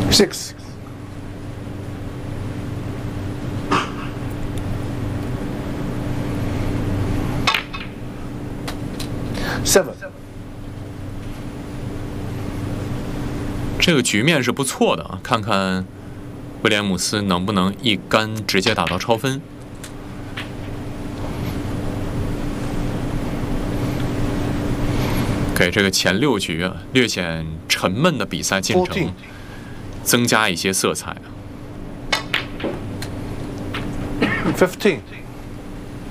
6. 7. 这个局面是不错的啊，看看威廉姆斯能不能一杆直接打到超分。给这个前6局啊略显沉闷的比赛进程增加一些色彩。 15.